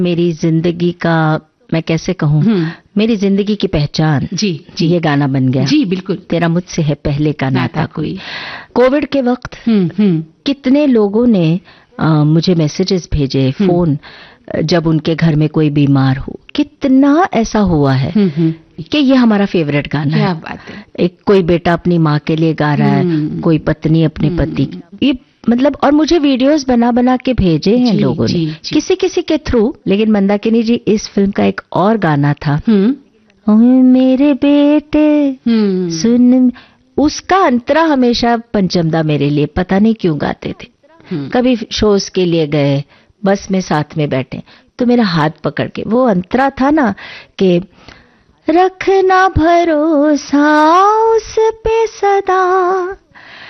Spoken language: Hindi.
मेरी जिंदगी का, मैं कैसे कहूँ, मेरी जिंदगी की पहचान जी जी, ये गाना बन गया। जी बिल्कुल। तेरा मुझसे है पहले का नाता कोई। कोविड के वक्त हम्म, कितने लोगों ने मुझे मैसेजेस भेजे, फोन, जब उनके घर में कोई बीमार हो, कितना ऐसा हुआ है कि ये हमारा फेवरेट गाना है। क्या बात है। एक कोई बेटा अपनी माँ के लिए गा रहा है, कोई पत्नी अपने पति, ये मतलब, और मुझे वीडियोस बना बना के भेजे हैं लोगों ने, किसी किसी के थ्रू। लेकिन मंदाकिनी जी, इस फिल्म का एक और गाना था, ओए मेरे बेटे सुन, उसका अंतरा हमेशा पंचमदा मेरे लिए पता नहीं क्यों गाते थे। कभी शोज के लिए गए, बस में साथ में बैठे तो मेरा हाथ पकड़ के, वो अंतरा था ना कि रखना भरोसा उस पे सदा,